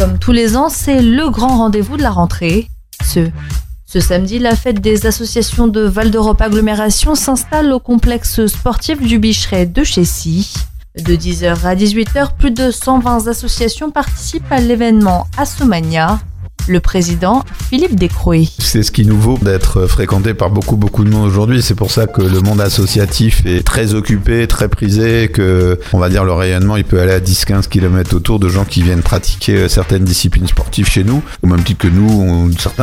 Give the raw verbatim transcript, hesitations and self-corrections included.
Comme tous les ans, c'est le grand rendez-vous de la rentrée. Ce, ce samedi, la fête des associations de Val d'Europe Agglomération s'installe au complexe sportif du Bicheret de Chessy. De dix heures à dix-huit heures, plus de cent vingt associations participent à l'événement Assomania. Le président, Philippe Descroix. C'est ce qui nous vaut d'être fréquenté par beaucoup, beaucoup de monde aujourd'hui. C'est pour ça que le monde associatif est très occupé, très prisé, que, on va dire, le rayonnement, il peut aller à dix à quinze kilomètres autour de gens qui viennent pratiquer certaines disciplines sportives chez nous. Au même titre que nous, on, certains